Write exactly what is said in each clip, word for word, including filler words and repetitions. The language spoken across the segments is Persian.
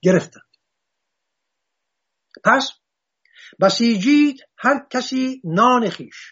گرفتند. پس بسیجید هر کسی نان خیش،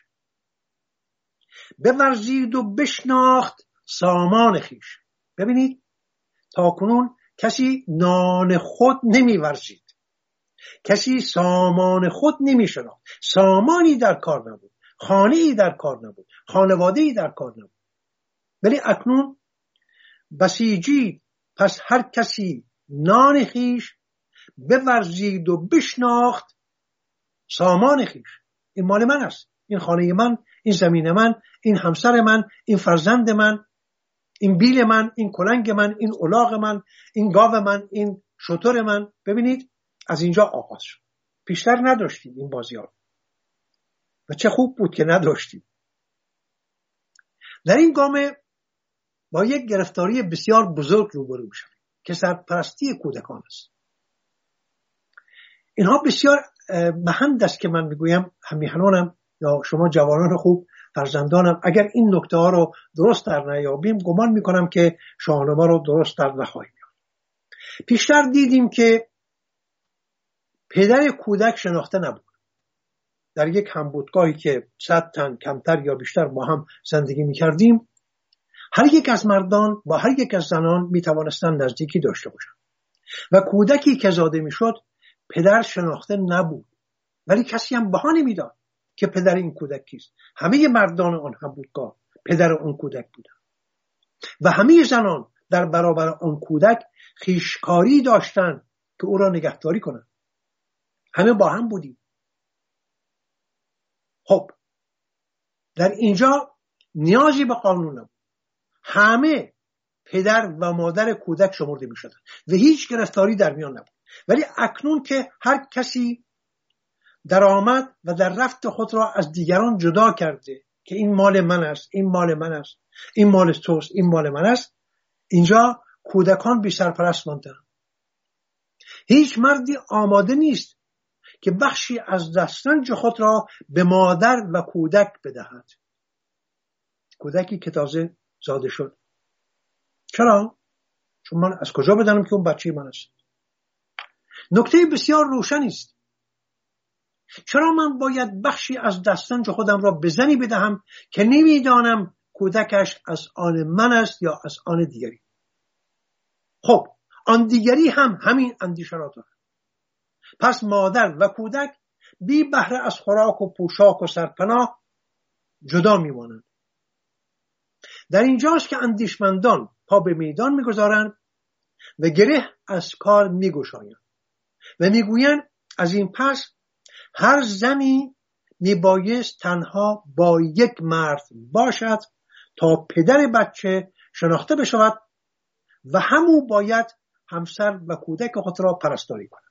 بورزید و بشناخت سامان خیش. ببینید تا کنون کسی نان خود نمی ورزید، کسی سامان خود نمی شناخت، سامانی در کار نبود، خانه‌ای در کار نبود، خانواده‌ای در کار نبود. ولی اکنون بسیجید، پس هر کسی نان خیش، بورزید و بشناخت سامان خیش. این مال من است، این خانه من، این زمین من، این همسر من، این فرزند من، این بیل من، این کلنگ من، این الاغ من، این گاو من، این شتر من. ببینید از اینجا آغاز شد. پیشتر نداشتیم این بازی ها و چه خوب بود که نداشتیم. در این گام با یک گرفتاری بسیار بزرگ روبرو میشیم که سرپرستی کودکان است. اینها بسیار مهند است که من میگویم همیهنانم یا شما جوانان خوب فرزندانم اگر این نکته ها رو درست در نیابیم گمان میکنم که شاهنامه رو درست در نخواهیم یافت. پیشتر دیدیم که پدر کودک شناخته نبود. در یک همبودگاهی که صد تن کمتر یا بیشتر با هم زندگی میکردیم، هر یک از مردان با هر یک از زنان میتوانستند نزدیکی داشته باشند و کودکی که زاده میشد پدر شناخته نبود، ولی کسی هم بها نمیداد که پدر این کودک کیست. همه مردان آن همبودگاه پدر اون کودک بودند و همه زنان در برابر آن کودک خویشکاری داشتند که او را نگهداری کنند. همه با هم بودیم. خب در اینجا نیازی به قانون نبود، همه پدر و مادر کودک شمرده می شدند و هیچ گرفتاری در میان نبود. ولی اکنون که هر کسی در آمد و در رفت خود را از دیگران جدا کرده که این مال من است، این مال من است، این مال توست، این مال من است، اینجا کودکان بی سرپرست ماندند. هیچ مردی آماده نیست که بخشی از دستنج خود را به مادر و کودک بدهد. کودکی که تازه زاده شد. چرا؟ چون من از کجا بدانم که اون بچه من است؟ نکته بسیار روشنی است. چرا من باید بخشی از دستنج خودم را به زنی بدهم که نمیدانم کودکش از آن من است یا از آن دیگری؟ خب آن دیگری هم همین اندیشه را دارد. پس مادر و کودک بی بهره از خوراک و پوشاک و سرپناه جدا میمانند. در اینجاست که اندیشمندان پا به میدان میگذارند و گره از کار میگشایند و میگویند از این پس هر زنی میبایست تنها با یک مرد باشد تا پدر بچه شناخته بشود و همو باید همسر و کودک خود را پرستاری کند.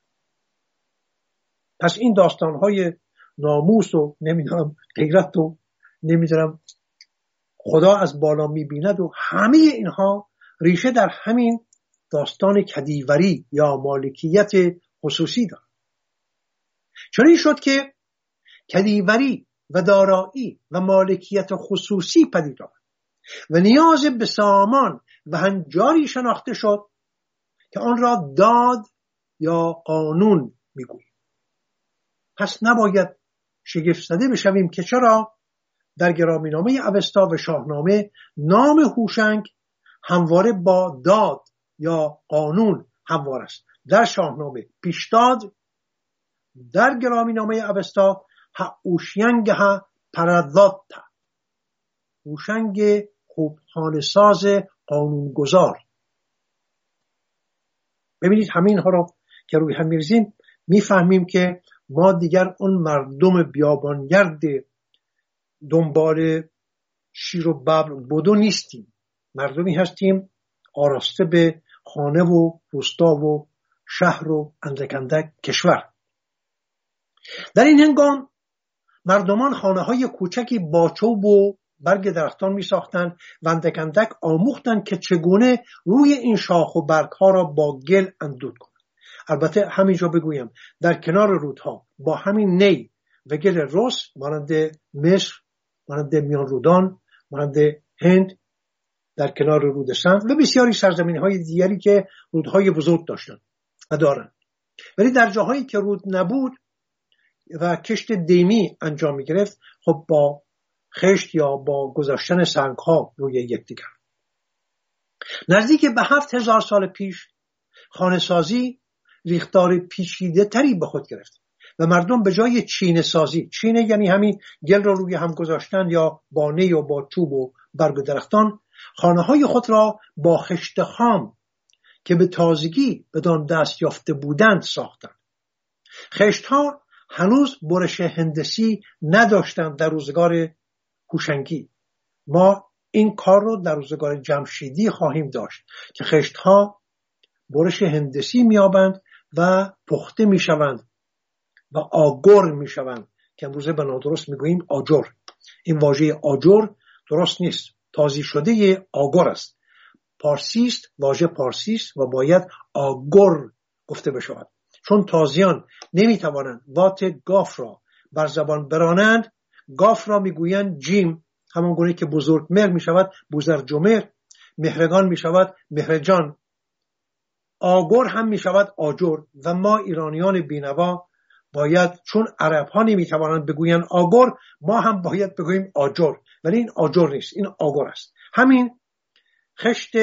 پس این داستانهای ناموس و نمیدونم غیرت و نمیدونم خدا از بالا میبیند و همه اینها ریشه در همین داستان کدیوری یا مالکیت خصوصی دارد. چنین شد که کدیوری و دارایی و مالکیت خصوصی پدید آمد و نیاز به سامان و هنجاری شناخته شد که آن را داد یا قانون میگوییم. پس نباید شگفت زده بشویم که چرا در گرامینامه اوستا و شاهنامه نام هوشنگ همواره با داد یا قانون هموار است. در شاهنامه پیشداد، در گرامینامه اوستا هوشنگ ها پرداد، هوشنگ خوب خانه ساز قانون گذار. ببینید همین ها رو که روی هم می‌ریزیم میفهمیم که ما دیگر اون مردم بیابانگرد دنبال شیر و ببر بدو نیستیم. مردمی هستیم آراسته به خانه و روستا و شهر و اندک اندک کشور. در این هنگام مردمان خانه های کوچکی با چوب و برگ درختان می ساختند و اندک اندک آموختند که چگونه روی این شاخ و برگ ها را با گل اندود کنند. البته همینجا بگویم در کنار رودها با همین نی و گل رس مانند مصر، مانند میان رودان، مانند هند در کنار رود سند و بسیاری سرزمین های دیگری که رودهای بزرگ داشتند و دارن. ولی در جاهایی که رود نبود و کشت دیمی انجام می گرفت، خب با خشت یا با گذاشتن سنگ ها روی یکدیگر. نزدیک به هفت هزار سال پیش خانه سازی ریختار پیچیده تری به خود گرفت و مردم به جای چینه سازی، چینه یعنی همین گل را روی هم گذاشتن یا بانه و با چوب و برگ و درختان، خانه های خود را با خشت خام که به تازگی بدان دست یافته بودند ساختند. خشت ها هنوز برش هندسی نداشتند در روزگار هوشنگی. ما این کار رو در روزگار جمشیدی خواهیم داشت که خشت ها برش هندسی میابند و پخته میشوند و آجر میشوند که امروزه به نادرست میگوییم آجر. این واژه آجر درست نیست، تازی شده آگر است. پارسی است، واژه پارسی است و باید آگر گفته بشود، چون تازیان نمیتوانند وات گاف را بر زبان برانند. گاف را میگویند جیم، همان گونه که بزرگ مهر میشود بزرجمهر، مهرگان میشود مهرجان، آگر هم میشود آجر. و ما ایرانیان بینوا باید، چون عرب ها نمیتوانند بگویند آگر، ما هم باید بگوییم آجر، ولی این آجر نیست، این آگر است. همین خشت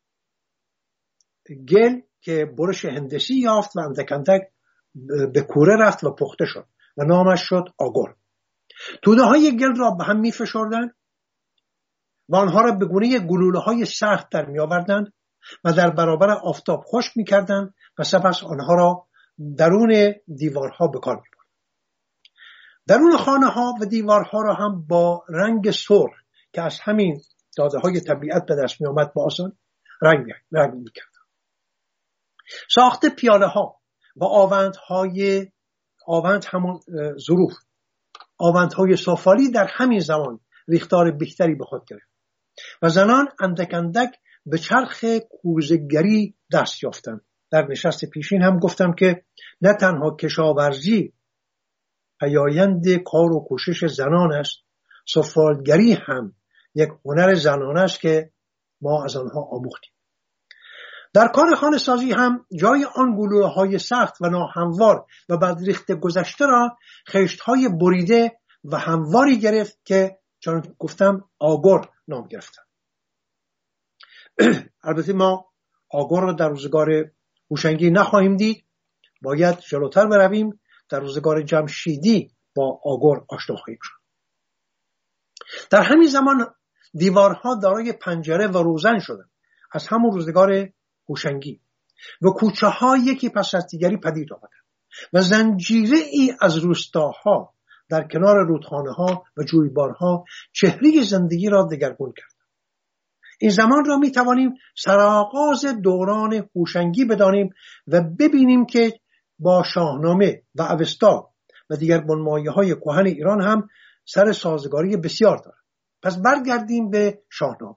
گل که برش هندسی یافت و اندک اندک به کوره رفت و پخته شد و نامش شد آگر. توده های گل را به هم می فشردند و آنها را به گونه گلوله های سخت در می آوردند و در برابر آفتاب خشک می کردند و سپس آنها را درون دیوارها به کار می بردند. درون خانه ها و دیوارها را هم با رنگ سرخ که از همین داده های طبیعت به دست می آمد با آسان رنگ رنگ می کردند. ساخت پیاله ها و آوند های آوند همون ظروف آوند های سفالی در همین زمان ریختار بهتری به خود گرفت و زنان اندک اندک به چرخ کوزه‌گری دست یافتند. در نشست پیشین هم گفتم که نه تنها کشاورزی پیایند کار و کوشش زنان است، سفالگری هم یک هنر زنان است که ما از آنها آموختیم. در کار خانه سازی هم جای آن گلوله های سخت و ناهموار و بعد ریخت گذشته را خشت های بریده و همواری گرفت که چون گفتم آگر نام گرفتن. البته ما آگر را در روزگار هوشنگی نخواهیم دید، باید جلوتر برویم، در روزگار جمشیدی با آگر آشنا خواهیم شد. در همین زمان دیوارها دارای پنجره و روزن شدند از همون روزگار هوشنگی و کوچه ها یکی پس از دیگری پدید آمدند و زنجیره ای از روستاها در کنار رودخانه ها و جویبارها چهره زندگی را دگرگون کرد. این زمان را می توانیم سرآغاز دوران هوشنگی بدانیم و ببینیم که با شاهنامه و اوستا و دیگر بنمایه های کهن ایران هم سر سازگاری بسیار دارد. پس برگردیم به شاهنامه.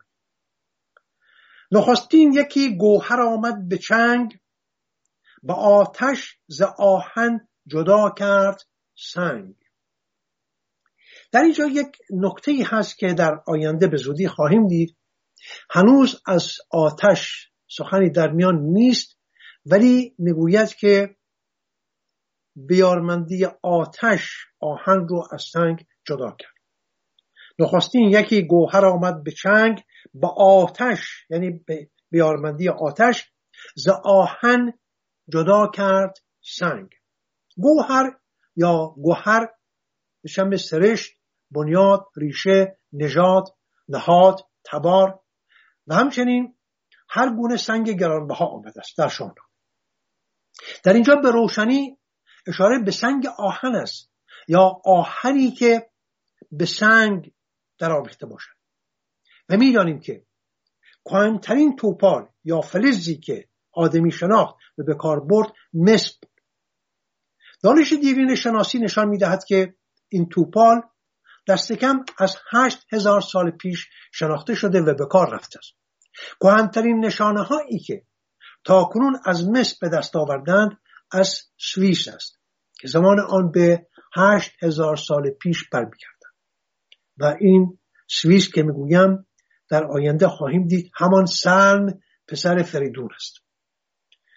نخستین یکی گوهر آمد به چنگ، به آتش ز آهن جدا کرد سنگ. در اینجا یک نکته‌ای هست که در آینده به زودی خواهیم دید. هنوز از آتش سخنی در میان نیست، ولی میگوید که بیارمندی آتش آهن رو از سنگ جدا کرد. نخستین یکی گوهر آمد به چنگ، به آتش یعنی بیارمندی آتش ز آهن جدا کرد سنگ. گوهر یا گوهر به شمل سرشت، بنیاد، ریشه، نژاد، نهاد، تبار و همچنین هر گونه سنگ گرانبها آمده است در شاهنامه. در اینجا به روشنی اشاره به سنگ آهن است یا آهنی که به سنگ در آمیخته باشد. و می‌دانیم که کهن‌ترین توپال یا فلزی که آدمی شناخت و به کار برد مس بود. دانش دیرین شناسی نشان می‌دهد که این توپال دست کم از هشت هزار سال پیش شناخته شده و به کار رفته است. کهن‌ترین نشانه هایی که تاکنون از مس به دست آوردند از سوئیس است که زمان آن به هشت هزار سال پیش برمی‌گردد و این سوئیس که میگویم در آینده خواهیم دید همان سلم پسر فریدون است.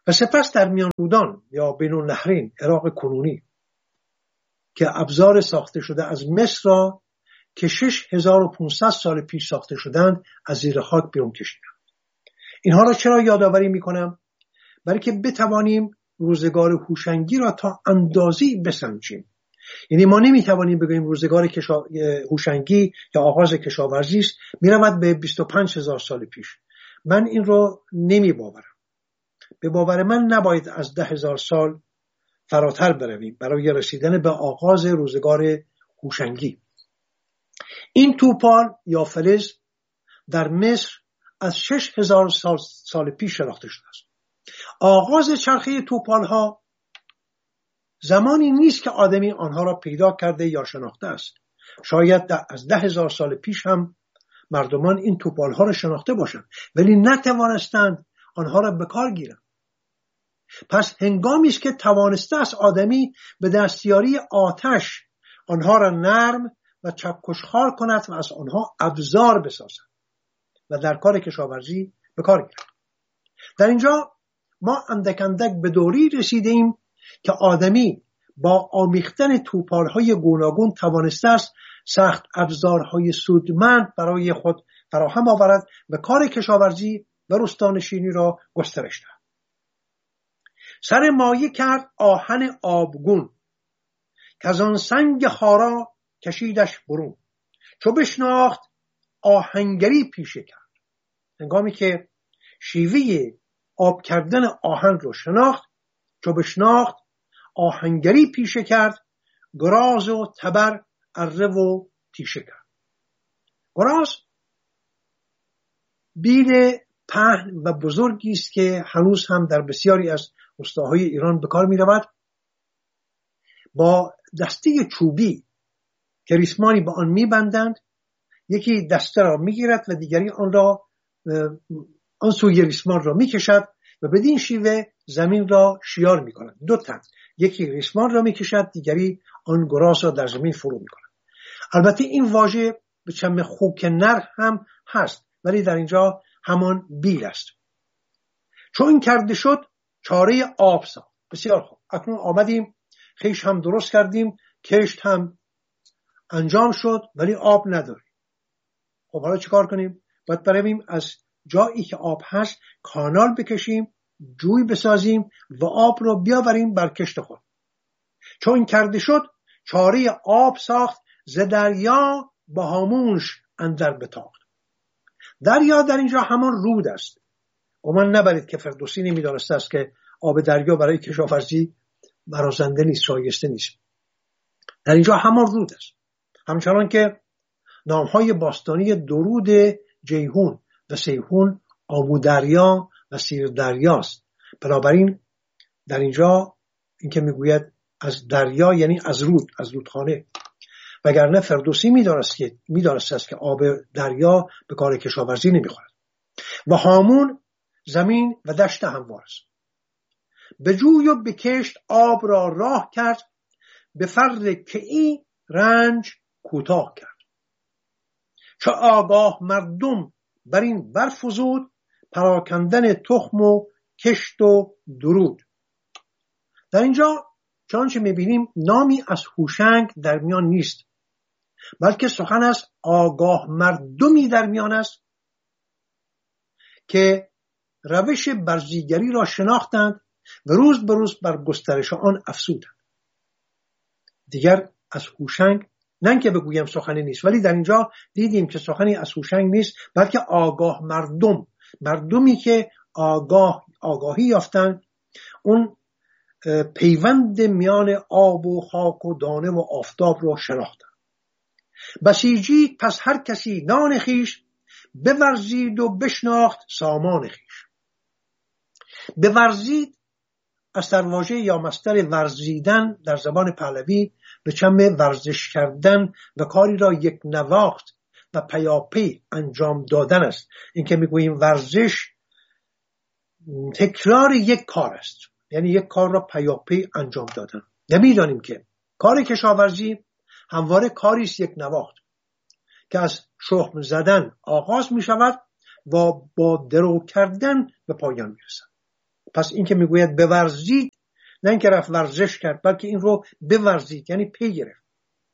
و سپس در میان رودان یا بین النهرین عراق کنونی که ابزار ساخته شده از مصر را که شش هزار و پانصد سال پیش ساخته شدند از زیر خاک بیرون کشیدند. اینها را چرا یادآوری میکنم؟ برای که بتوانیم روزگار هوشنگی را تا اندازه‌ای بسنجیم. یعنی ما نمیتوانیم بگوییم روزگار هوشنگی یا آغاز کشاورزی است میرود به بیست و پنج هزار سال پیش. من این رو نمی باورم. به باور من نباید از ده هزار سال فراتر برویم برای رسیدن به آغاز روزگار هوشنگی. این توپال یا فلز در مصر از شش هزار سال, سال پیش شناخته شده است. آغاز چرخه توپال ها زمانی نیست که آدمی آنها را پیدا کرده یا شناخته است. شاید از ده هزار سال پیش هم مردمان این توپال ها را شناخته باشند ولی نتوانستند آنها را به کار گیرند. پس هنگامی است که توانسته است آدمی به دستیاری آتش آنها را نرم و چکشخوار کند و از آنها ابزار بسازد و در کار کشاورزی به کار گیرد. در اینجا ما اندک اندک به دوری رسیدیم که آدمی با آمیختن توپال‌های گوناگون توانسته است سخت ابزارهای سودمند برای خود فراهم آورد و کار کشاورزی و رستانشینی را گسترش دهد. سر مایه کرد آهن آبگون که از آن سنگ خارا کشیدش برون، چو بشناخت آهنگری پیشه کرد. هنگامی که شیوه آب کردن آهن رو شناخت، چو بشناخت آهنگری پیشه کرد، گراز و تبر اره و تیشه کرد. گراز بیل پهن و بزرگی است که هنوز هم در بسیاری از روستاهای ایران به کار می رود. با دسته چوبی که ریسمانی به آن می بندند، یکی دسته را می گیرد و دیگری آن را آن سوی ریسمان را می کشد و بدین شیوه زمین را شیار می کند. دو تن، یکی ریسمان را می کشد، دیگری آن گراز را در زمین فرو می کند. البته این واژه به چم خوک نر هم هست ولی در اینجا همان بیل است. چون این کرده شد چاره آب ساخت. بسیار خوب، اکنون آمدیم خیش هم درست کردیم، کشت هم انجام شد ولی آب نداریم. خب حالا چه کار کنیم؟ باید برویم از جایی که آب هست کانال بکشیم، جوی بسازیم و آب رو بیاوریم بر کشت خود. چون این کرده شد چاره آب ساخت، ز دریا به هامونش اندر بتاخت. دریا در اینجا همان رود است. گمان نبرید که فردوسی نمی‌دانسته است که آب دریا برای کشاورزی برازنده نیست، شایسته نیست. در اینجا همان رود است. همچنان که نام‌های باستانی درود جیهون و سیهون آبو دریا و سیر دریاست. بنابراین در اینجا این که میگوید از دریا یعنی از رود، از رودخانه. وگرنه فردوسی می‌دانست که می‌دانسته است که آب دریا به کار کشاورزی نمی‌خورد. و هامون زمین و دشت هموار است. به جوی و به کشت آب را راه کرد، به فر کیی رنج کوتاه کرد. چو آگاه مردم بر این برفزود، پراکندن تخم و کشت و درود. در اینجا چنانچه میبینیم نامی از هوشنگ در میان نیست، بلکه سخن از آگاه مردمی در میان است که روش برزیگری را شناختند و روز به روز بر گسترش آن افزودند. دیگر از هوشنگ نه که بگویم سخنی نیست، ولی در اینجا دیدیم که سخنی از هوشنگ نیست، بلکه آگاه مردم، مردمی که آگاه آگاهی یافتند، اون پیوند میان آب و خاک و دانه و آفتاب رو شناختند. بسیجی پس هر کسی نان خیش، بورزید و بشناخت سامان خیش. بورزید از واژه یا مصدر ورزیدن در زبان پهلوی به چم ورزش کردن و کاری را یک نواخت و پیاپی انجام دادن است. این که میگوییم ورزش تکرار یک کار است، یعنی یک کار را پیاپی انجام دادن. نمیدانیم که کار کشاورزی همواره کاری است یک نواخت که از شخم زدن آغاز می شود و با درو کردن به پایان می رسد. پس این که میگوید بورزید، نه اینکه رفت ورزش کرد، بلکه این رو بورزید یعنی پی گرفت.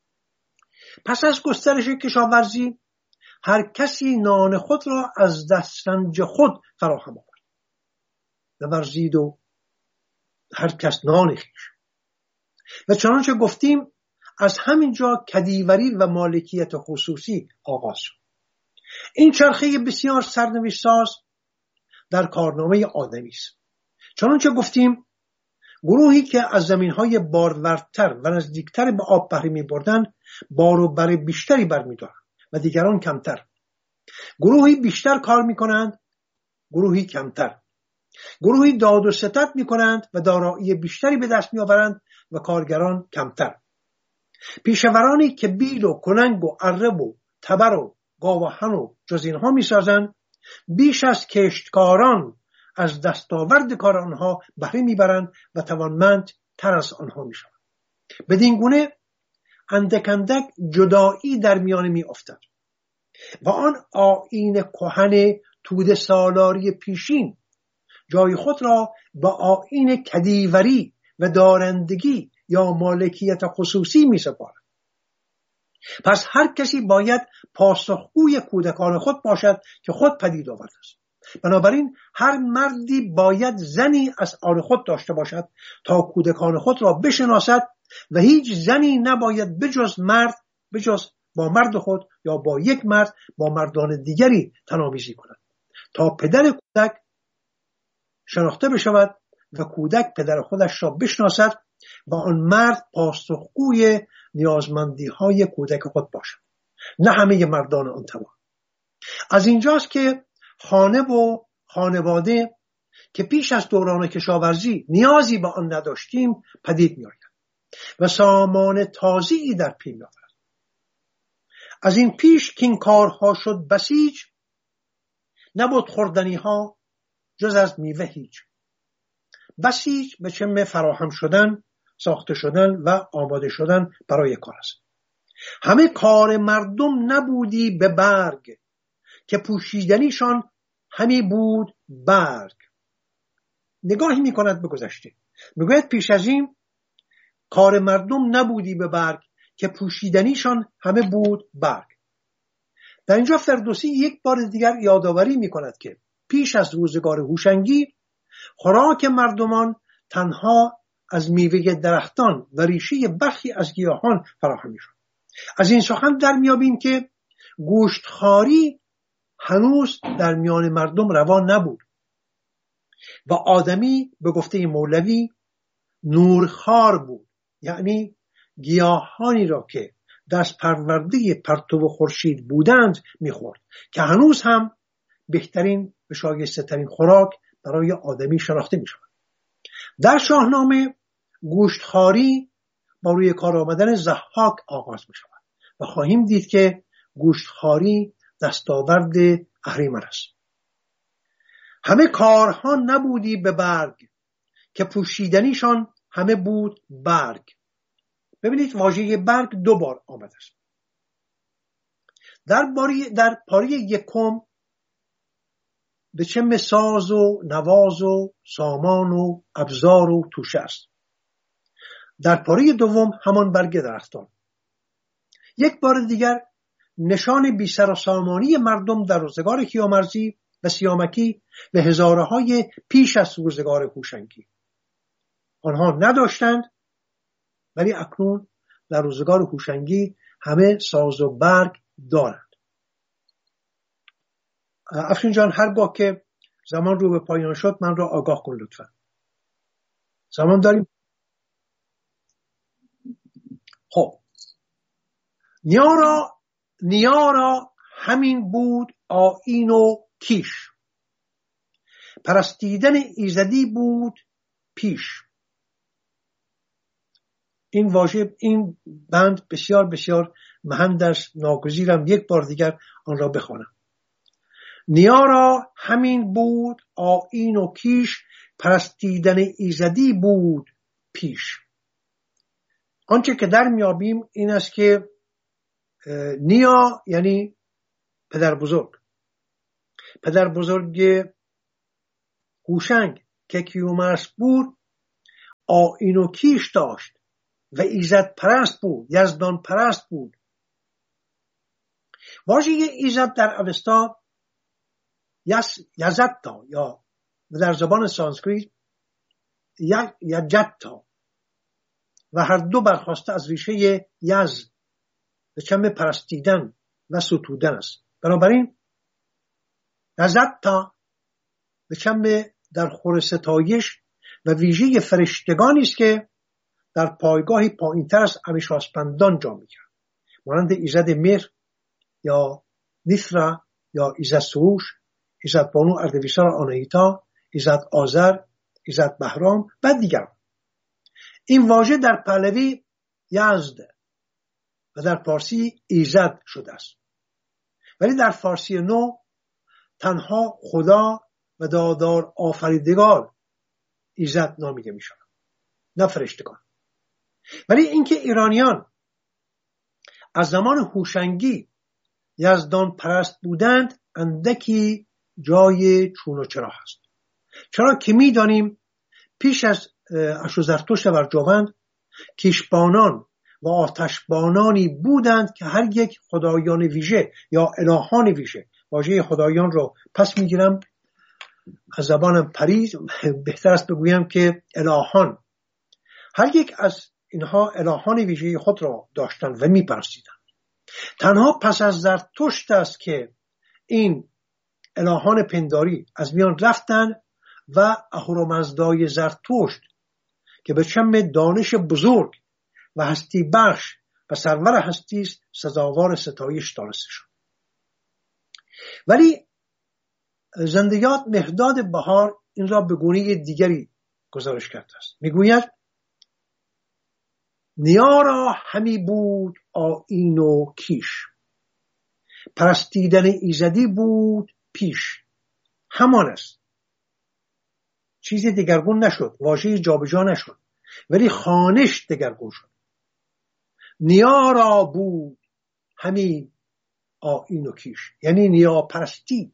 پس از گسترش کشاورزی هر کسی نان خود را از دسترنج خود فراهم آورد. بورزید و هر کس نان خویش. و چنانچه گفتیم از همینجا کدیوری و مالکیت خصوصی آغاز شد. این چرخه بسیار سرنوشت ساز در کارنامه آدمی است. چنانچه گفتیم گروهی که از زمینهای بارورتر و نزدیکتر به آب بهره می‌بردند بار و بر بیشتری برمی‌دارند و دیگران کمتر. گروهی بیشتر کار می‌کنند، گروهی کمتر. گروهی داد و ستد می‌کنند و دارایی بیشتری به دست می‌آورند و کارگران کمتر. پیشورانی که بیل و کننگ و عرب و تبر و گاوهن و جز اینها می‌سازند بیش از کشتکاران از دستاورد کار آنها بهره میبرند و توانمند تر از آنها میشوند. بدین گونه اندک اندک جدایی در میان می افتد و آن آیین کهن توده سالاری پیشین جای خود را با آیین کدیوری و دارندگی یا مالکیت خصوصی می سپارد. پس هر کسی باید پاسخگوی کودکان خود باشد که خود پدید آورده است. بنابراین هر مردی باید زنی از آن خود داشته باشد تا کودکان خود را بشناسد و هیچ زنی نباید بجز مرد بجز با مرد خود یا با یک مرد با مردان دیگری تنامیزی کند تا پدر کودک شناخته بشود و کودک پدر خودش را بشناسد و آن مرد پاسخگوی نیازمندی های کودک خود باشد، نه همه مردان آن تبع. از اینجاست که خانه و خانواده که پیش از دوران کشاورزی نیازی به آن نداشتیم پدید می آید و سامان تازه‌ای در پی می آورد. از این پیش که این کارها شد بسیج، نبود خوردنی ها جز از میوه هیچ. بسیج به چم فراهم شدن، ساخته شدن و آماده شدن برای کار است. همه کار مردم نبودی به برگ که پوشیدنیشان همی بود برگ. نگاهی می کند به گذشته. میگوید پیش از این کار مردم نبودی به برگ که پوشیدنیشان همه بود برگ. در اینجا فردوسی یک بار دیگر یادآوری می کند که پیش از روزگار هوشنگی خوراک مردمان تنها از میوه درختان و ریشه برخی از گیاهان فراهم می‌شد. از این سخن در میابیم که گوشتخواری هنوز در میان مردم روا نبود و آدمی به گفته مولوی نورخوار بود، یعنی گیاهانی را که دست پرورده پرتو خورشید بودند میخورد که هنوز هم بهترین و شایسته ترین خوراک برای آدمی شناخته میشود. در شاهنامه گوشتخواری با روی کار آمدن ضحاک آغاز می شود و خواهیم دید که گوشتخواری دستاورد اهریمن است. همه کارها نبودی به برگ که پوشیدنیشان همه بود برگ. ببینید واژه برگ دو بار آمده است. در باری در پاره یکم به چه ساز و نواز و سامان و ابزار و توشه است. در پاره دوم همان برگ درختان. یک بار دیگر نشان بی سر و سامانی مردم در روزگار کیامرزی و سیامکی و هزاره های پیش از روزگار هوشنگی. آنها نداشتند ولی اکنون در روزگار هوشنگی همه ساز و برگ دارند. افشین جان هرگاه که زمان رو به پایان شد من را آگاه کن لطفا. زمان داریم؟ خب نیارا نیارا همین بود آیین و کیش، پرستیدن ایزدی بود پیش. این واژه این بند بسیار بسیار مهند است، ناگزیرم یک بار دیگر آن را بخوانم. نیارا همین بود آیین و کیش، پرستیدن ایزدی بود پیش. آنچه که در میابیم این است که نیا یعنی پدر بزرگ، پدر بزرگ هوشنگ که کیومرث بود آیین و کیش داشت و ایزد پرست بود، یزدان پرست بود. واژه ایزد در اوستا یزدتا یا در زبان سانسکریت یجدتا و هر دو برخواسته از ریشه یزد به چم پرستیدن و ستودن است. بنابراین یزدتا به چم در خور ستایش و ویژه فرشتگانی است که در پایگاهی پایینتر از امیشاسپندان جا می‌گیرند، مانند ایزد مهر یا نیفرا یا ایزد سروش، ایزد بانو اردویسا آناهیتا، ایزد آذر، ایزد بهرام و دیگران. این واژه در پهلوی یزد و در فارسی ایزد شده است، ولی در فارسی نو تنها خدا و دادار آفریدگار ایزد نامیده می شود، نه فرشتگان. ولی اینکه ایرانیان از زمان هوشنگی یزدان پرست بودند اندکی جای چون و چرا هست. چرا که می دانیم پیش از اشوزرتشت ورجاوند کیشبانان و آتشبانانی بودند که هر یک خدایان ویژه یا الهان ویژه، واژه خدایان رو پس میگیرم از زبانم پرید، بهتر است بگویم که الهان، هر یک از اینها الهان ویژه خود را داشتند و میپرستیدند. تنها پس از زرتشت است که این الهان پنداری از میان رفتند و اهورامزدای زرتشت که به چم دانش بزرگ و هستی بخش و سرور هستی است سزاوار ستایش دانسته شد. ولی زندیات مهداد بهار این را به گونه دیگری گزارش کرده است. میگوید نیا را همی بود آیین و کیش، پرستیدن ایزدی بود پیش. همان است، چیزی دگرگون نشد، واژه جابجا نشد، ولی خوانش دگرگون شد. نیا را بود همی آیین و کیش، یعنی نیا پرستی،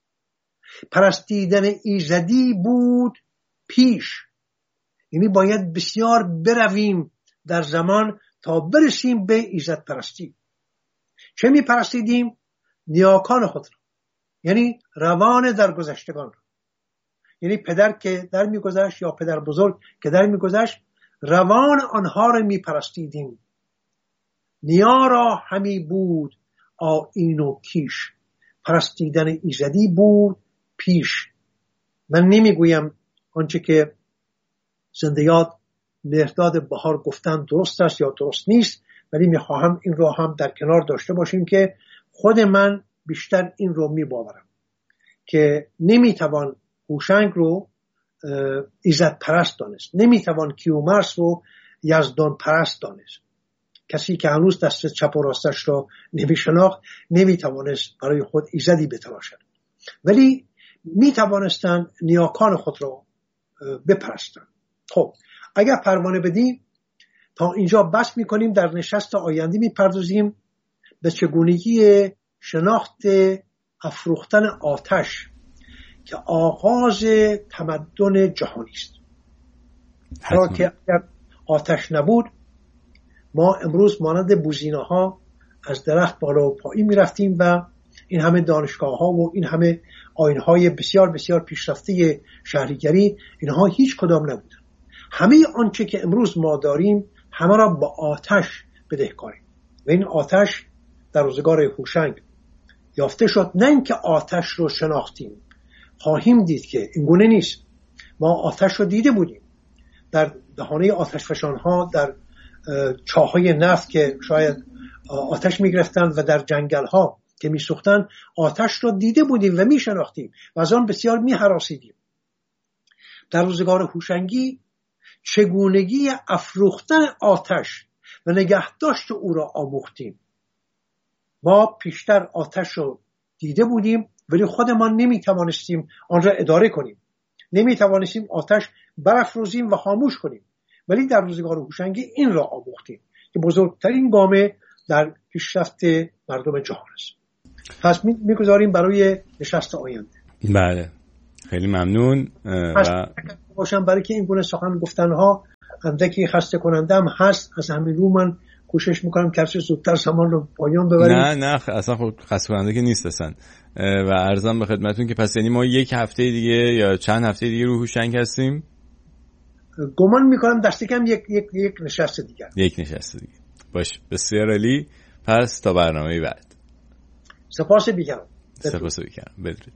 پرستیدن ایزدی بود پیش، یعنی باید بسیار برویم در زمان تا برسیم به ایزد پرستی. چه می پرستیدیم؟ نیاکان خود را، یعنی روان درگذشتگان را، یعنی پدر که در می گذشت یا پدر بزرگ که در می گذشت، روان آنها را می پرستیدیم. نیا را همی بود آیین و کیش، پرستیدن ایزدی بود پیش. من نمی گویم آنچه که زندیات مهرداد بهار گفتن درست است یا درست نیست، ولی می خواهم این رو هم در کنار داشته باشیم که خود من بیشتر این رو می باورم که نمی توان هوشنگ رو ایزد پرست دانست، نمی توان کیومرث رو یزدان پرست دانست. کسی که هنوز دست چپ و راستش رو نمی شناخت نمی توانست برای خود ایزدی بتراشد، ولی می توانستن نیاکان خود رو بپرستن. خب اگر پروانه بدیم تا اینجا بس می کنیم. در نشست آینده می پردازیم به چگونگی شناخت افروختن آتش که آغاز تمدن جهانی است. چرا که اگر آتش نبود ما امروز مانند بوزینه ها از درخت بالا و پایین می رفتیم و این همه دانشگاه ها و این همه آیین های بسیار بسیار پیشرفته شهریگری اینها هیچ کدام نبودن. همه آنچه که امروز ما داریم همه را با آتش بدهکاریم و این آتش در روزگار هوشنگ یافته شد. نه اینکه آتش رو شناختیم، خواهیم دید که این گونه نیست. ما آتش رو دیده بودیم در دهانه آتش فشان ها، در چاهای نفت که شاید آتش می گرفتن و در جنگل ها که می سوختن آتش رو دیده بودیم و می شناختیم و از آن بسیار می هراسیدیم. در روزگار هوشنگی چگونگی افروختن آتش و نگهداشت او را آموختیم. ما پیشتر آتش رو دیده بودیم ولی خودمان نمی توانستیم آن را اداره کنیم، نمی توانستیم آتش برافروزیم و خاموش کنیم، ولی در روزگار هوشنگی این را آموختیم که بزرگترین گامه در پیشرفت مردم جهان است. پس میگذاریم برای نشست آینده. بله، خیلی ممنون. و باشم برای که این گونه سخن گفتنها اندکی خسته کننده هم هست. از همین رو من کوشش میکنم که زودتر زمان رو پایان ببریم. نه نه اصلا خب خسته کننده که نیست اصلا. و عرضم به خدمتتون که پس یعنی ما یک هفته دیگه یا چند هفته دیگه رو هوشنگ هستیم. گمان میکنم دست کم یک یک یک نشست دیگه. یک نشست دیگه. باش، بسیار عالی. پس تا برنامه بعد. سپاس بی‌کران. سپاس بی‌کران. بدرود.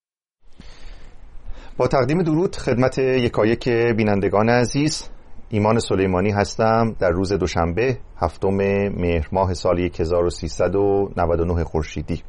با تقدیم درود خدمت یکایک بینندگان عزیز، ایمان سلیمانی هستم. در روز دوشنبه هفتم مهر ماه سال هزار و سیصد و نود و نه خورشیدی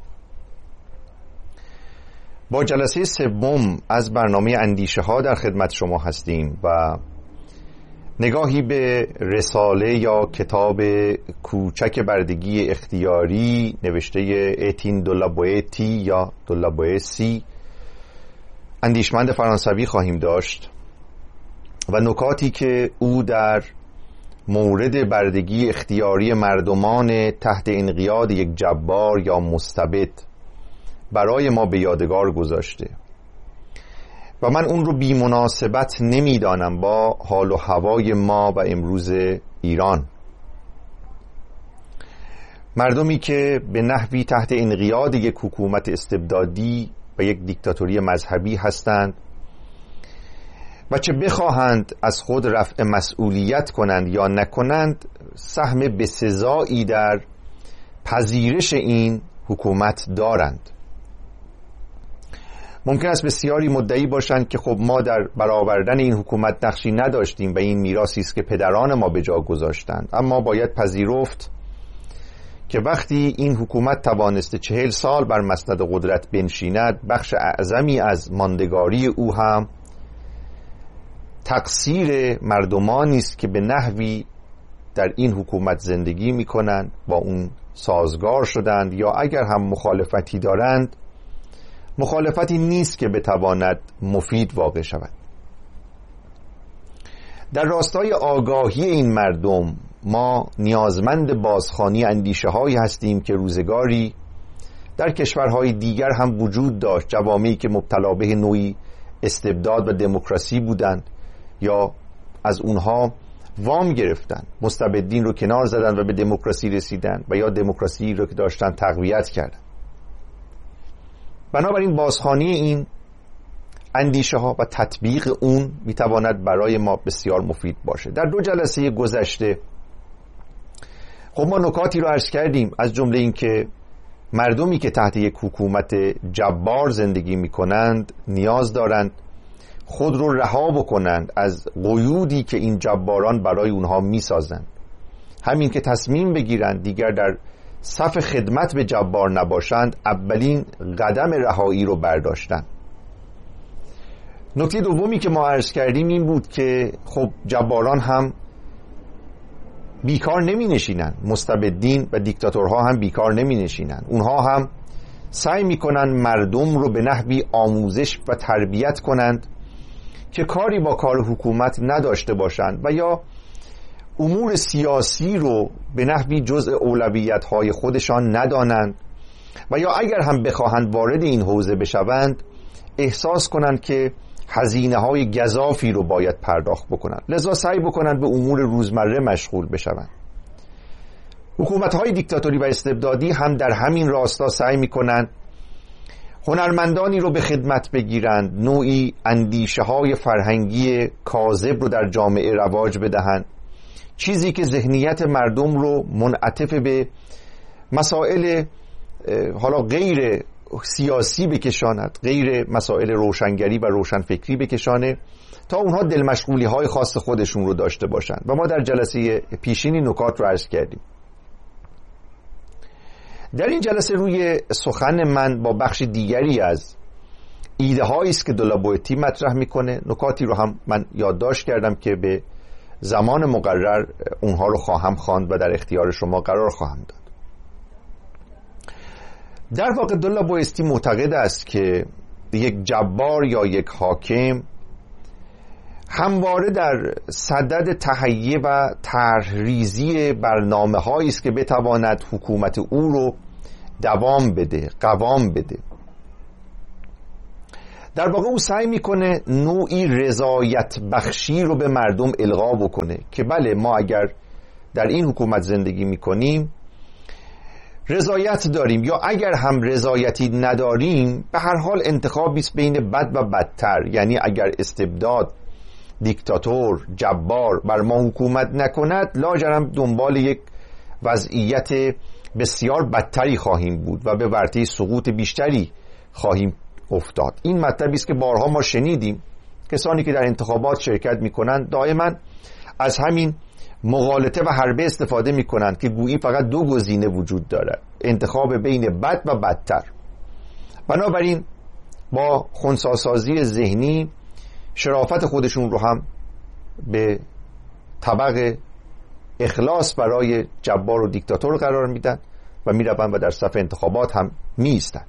با جلسه سوم از برنامه اندیشه ها در خدمت شما هستیم و نگاهی به رساله یا کتاب کوچک بردگی اختیاری نوشته اتین دولابوئتی یا دولابوئسی اندیشمند فرانسوی خواهیم داشت و نکاتی که او در مورد بردگی اختیاری مردمان تحت انقیاد یک جبار یا مستبد برای ما به یادگار گذاشته و من اون رو بی مناسبت نمیدانم با حال و هوای ما و امروز ایران. مردمی که به نحوی تحت انقیاد یک حکومت استبدادی و یک دیکتاتوری مذهبی هستند و چه بخواهند از خود رفع مسئولیت کنند یا نکنند سهم بسزایی در پذیرش این حکومت دارند. ممکن است بسیاری مدعی باشند که خب ما در برآوردن این حکومت نقشی نداشتیم و این میراثی است که پدران ما به جا گذاشتند، اما باید پذیرفت که وقتی این حکومت توانسته چهل سال بر مسند قدرت بنشیند، بخش اعظمی از ماندگاری او هم تقصیر مردمانی است که به نحوی در این حکومت زندگی می‌کنند، با اون سازگار شدند یا اگر هم مخالفتی دارند مخالفتی نیست که بتواند مفید واقع شود. در راستای آگاهی این مردم ما نیازمند بازخوانی اندیشه هایی هستیم که روزگاری در کشورهای دیگر هم وجود داشت، جوامعی که مبتلا به نوعی استبداد و دموکراسی بودند یا از اونها وام گرفتند، مستبدین رو کنار زدند و به دموکراسی رسیدند و یا دموکراسی رو که داشتن تقویت کردند. بنابراین بازخوانی این اندیشه ها و تطبیق اون میتواند برای ما بسیار مفید باشه. در دو جلسه گذشته خب ما نکاتی رو عرض کردیم، از جمله این که مردمی که تحت یک حکومت جبار زندگی میکنند نیاز دارند خود رو رها بکنند از قیودی که این جباران برای اونها میسازند. همین که تصمیم بگیرند دیگر در صف خدمت به جبار نباشند، اولین قدم رهایی رو برداشتن. نکته دومی که ما عرض کردیم این بود که خب جباران هم بیکار نمی نشینن، مستبدین و دیکتاتورها هم بیکار نمی نشینن. اونها هم سعی می کنن مردم رو به نحوی آموزش و تربیت کنند که کاری با کار حکومت نداشته باشند و یا امور سیاسی رو به نحوی جزء اولویت‌های خودشان ندانند و یا اگر هم بخواهند وارد این حوزه بشوند احساس کنند که هزینه‌های گزافی رو باید پرداخت بکنند، لذا سعی بکنند به امور روزمره مشغول بشوند. حکومت‌های دیکتاتوری و استبدادی هم در همین راستا سعی می‌کنند هنرمندانی رو به خدمت بگیرند، نوعی اندیشه‌های فرهنگی کاذب رو در جامعه رواج بدهند، چیزی که ذهنیت مردم رو منعطف به مسائل حالا غیر سیاسی بکشاند، غیر مسائل روشنگری و روشنفکری بکشانه تا اونها دل مشغولی های خاص خودشون رو داشته باشند. و ما در جلسه پیشینی نکات رو عرض کردیم. در این جلسه روی سخن من با بخش دیگری از ایده هایی است که دولابوئتی مطرح میکنه، نکاتی رو هم من یادداشت کردم که به زمان مقرر اونها رو خواهم خواند و در اختیار شما قرار خواهم داد. در واقع دولابوئتی معتقد است که یک جبار یا یک حاکم همواره در صدد تهیه و طرحریزی برنامه‌هایی است که بتواند حکومت او رو دوام بده، قوام بده. در واقع او سعی میکنه نوعی رضایت بخشی رو به مردم القا بکنه که بله ما اگر در این حکومت زندگی میکنیم رضایت داریم، یا اگر هم رضایتی نداریم به هر حال انتخابی است بین بد و بدتر. یعنی اگر استبداد، دیکتاتور، جبار بر ما حکومت نکند لاجرم دنبال یک وضعیت بسیار بدتری خواهیم بود و به ورطه سقوط بیشتری خواهیم افتاد. این مطلبی است که بارها ما شنیدیم. کسانی که در انتخابات شرکت میکنند دائما از همین مغالطه و حربه استفاده میکنند که گویی فقط دو گزینه وجود دارد، انتخاب بین بد و بدتر. بنابراین با خنثی‌سازی ذهنی شرافت خودشون رو هم به طبق اخلاص برای جبار و دیکتاتور قرار میدن و میروند و در صف انتخابات هم میایستند.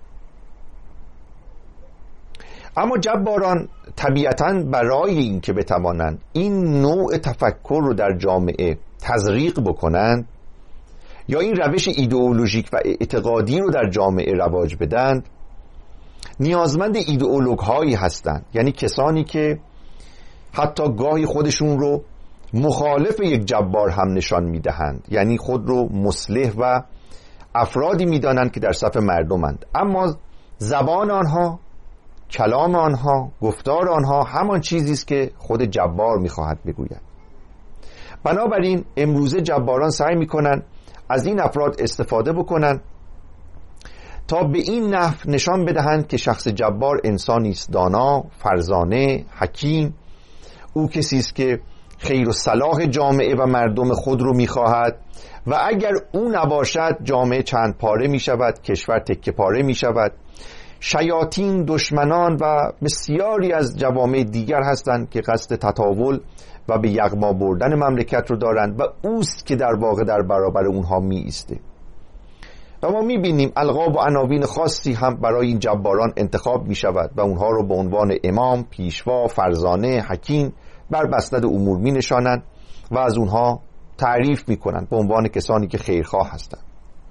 اما جباران طبیعتاً برای این که بتوانند این نوع تفکر رو در جامعه تزریق بکنند یا این روش ایدئولوژیک و اعتقادی رو در جامعه رواج بدن نیازمند ایدئولوگ هایی هستند، یعنی کسانی که حتی گاهی خودشون رو مخالف یک جبار هم نشان میدهند، یعنی خود رو مصلح و افرادی میدانند که در صف مردمند، اما زبان آنها، کلام آنها، گفتار آنها همان چیزی است که خود جبار میخواهد بگوید. بنابراین امروزه جباران سعی میکنن از این افراد استفاده بکنن تا به این نحو نشان بدهند که شخص جبار انسانی است دانا، فرزانه، حکیم. او کسی است که خیر و صلاح جامعه و مردم خود رو میخواهد و اگر او نباشد جامعه چند پاره میشود، کشور تکه پاره میشود. شیاطین، دشمنان و بسیاری از جوامع دیگر هستند که قصد تطاول و به یغما بردن مملکت رو دارند و اوست که در واقع در برابر اونها می ایسته. و ما می بینیم القاب و عناوین خاصی هم برای این جباران انتخاب می شود و اونها رو به عنوان امام، پیشوا، فرزانه، حکیم بر مسند امور می نشانند و از اونها تعریف می کنند به عنوان کسانی که خیرخواه هستند.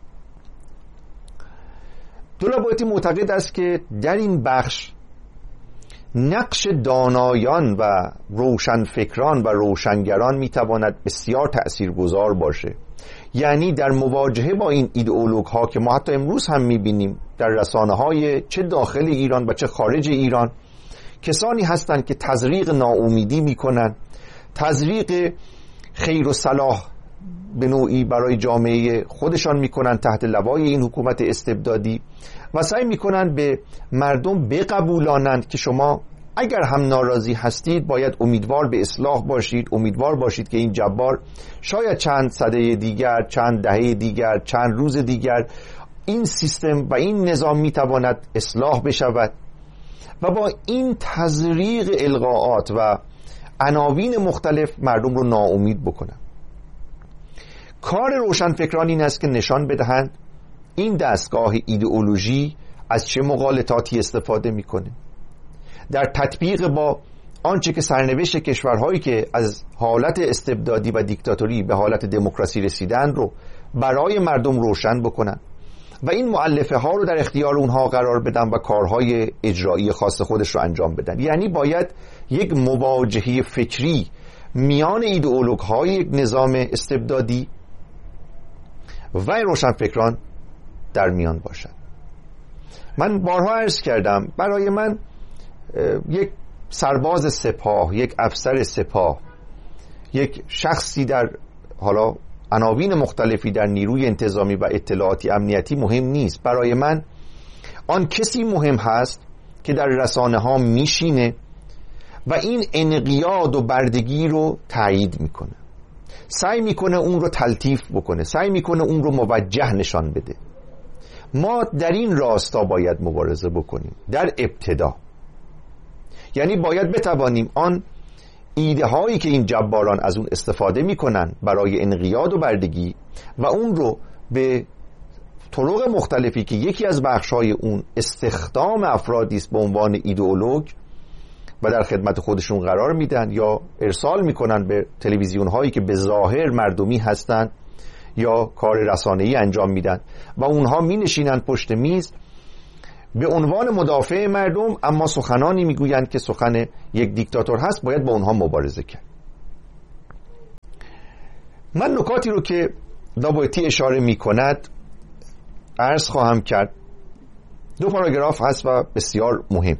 طلاباتی معتقد است که در این بخش نقش دانایان و روشنفکران و روشنگران میتواند بسیار تأثیرگذار باشه. یعنی در مواجهه با این ایدئولوگ ها که ما حتی امروز هم میبینیم در رسانه های چه داخل ایران و چه خارج ایران کسانی هستند که تزریق ناامیدی میکنن، تزریق خیر و صلاح به نوعی برای جامعه خودشان میکنن تحت لوای این حکومت استبدادی و سعی میکنن به مردم بقبولانند که شما اگر هم ناراضی هستید باید امیدوار به اصلاح باشید، امیدوار باشید که این جبار شاید چند سده دیگر، چند دهه دیگر، چند روز دیگر این سیستم و این نظام میتواند اصلاح بشود. و با این تزریق القاءات و عناوین مختلف مردم رو ناامید بکنن. کار روشنفکران این است که نشان بدهند این دستگاه ایدئولوژی از چه مغالطاتی استفاده میکنه، در تطبیق با آنچه که سرنوشت کشورهایی که از حالت استبدادی و دیکتاتوری به حالت دموکراسی رسیدن رو برای مردم روشن بکنن و این مؤلفه ها رو در اختیار اونها قرار بدن و کارهای اجرایی خاص خودش رو انجام بدن. یعنی باید یک مواجهه فکری میان ایدئولوگ های یک نظام استبدادی و روشنفکران در میان باشد. من بارها عرض کردم برای من یک سرباز سپاه، یک افسر سپاه، یک شخصی در حالا عناوین مختلفی در نیروی انتظامی و اطلاعاتی امنیتی مهم نیست. برای من آن کسی مهم هست که در رسانه ها میشینه و این انقیاد و بردگی رو تایید میکنه، سعی میکنه اون رو تلطیف بکنه، سعی میکنه اون رو موجه نشان بده. ما در این راستا باید مبارزه بکنیم در ابتدا. یعنی باید بتوانیم آن ایده هایی که این جباران از اون استفاده میکنن برای انقیاد و بردگی و اون رو به طرق مختلفی که یکی از بخش های اون استخدام افرادی است به عنوان ایدئولوگ و در خدمت خودشون قرار میدن یا ارسال میکنن به تلویزیون هایی که به ظاهر مردمی هستن یا کار رسانه‌ای انجام میدن و اونها می نشینن پشت میز به عنوان مدافع مردم، اما سخنانی میگویند که سخن یک دیکتاتور هست، باید با اونها مبارزه کرد. من نکاتی رو که دابوئتی اشاره میکند عرض خواهم کرد. دو پاراگراف هست و بسیار مهم.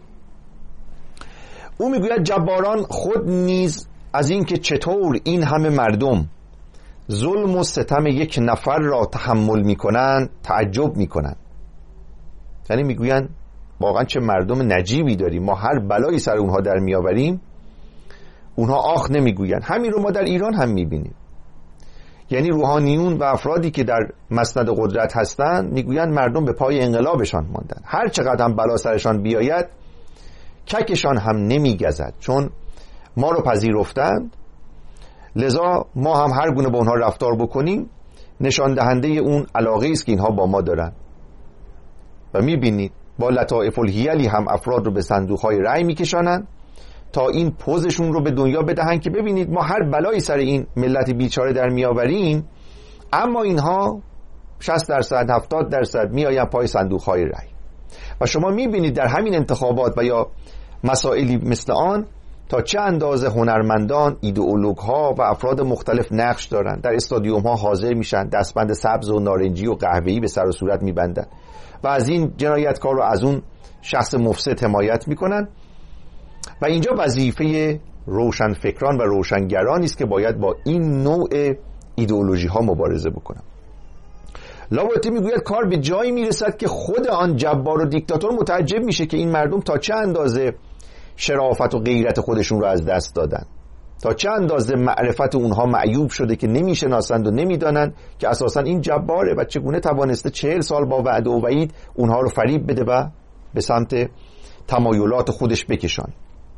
او میگوید جباران خود نیز از این که چطور این همه مردم ظلم و ستم یک نفر را تحمل میکنند تعجب میکنند. یعنی میگویند واقعا چه مردم نجیبی داریم، ما هر بلایی سر اونها در میآوریم اونها آخ نمیگویند. همین رو ما در ایران هم میبینیم. یعنی روحانیون و افرادی که در مسند قدرت هستند میگویند مردم به پای انقلابشان ماندن، هر چقدر هم بلا سرشان بیاید ککشان هم نمیگزد، چون ما رو پذیرفتند، لذا ما هم هر گونه با اونها رفتار بکنیم نشان دهنده اون علاقه است که اینها با ما دارن. و میبینید با لطائف الحیلی هم افراد رو به صندوق‌های رأی میکشانند تا این پوزشون رو به دنیا بدهن که ببینید ما هر بلایی سر این ملت بیچاره در میآوریم، اما اینها شصت درصد هفتاد درصد میآیند پای صندوق‌های رأی. و شما میبینید در همین انتخابات و یا مسائلی مثل آن تا چه اندازه هنرمندان، ایدئولوگ‌ها و افراد مختلف نقش دارند. در استادیوم‌ها حاضر میشن، دستبند سبز و نارنجی و قهوه‌ای به سر و صورت میبندن و از این جنایتکار رو از اون شخص مفسد حمایت میکنن. و اینجا وظیفه روشنفکران و روشنگرانی است که باید با این نوع ایدئولوژی ها مبارزه بکنن. لاوتی میگوید کار به جایی میرسد که خود آن جبار و دیکتاتور متعجب میشه که این مردم تا چه اندازه شرافت و غیرت خودشون رو از دست دادن، تا چه اندازه معرفت اونها معیوب شده که نمیشناسند و نمیدانند که اساسا این جباره و چگونه توانسته چهل سال با وعده و وعید اونها رو فریب بده و به سمت تمایلات خودش بکشان.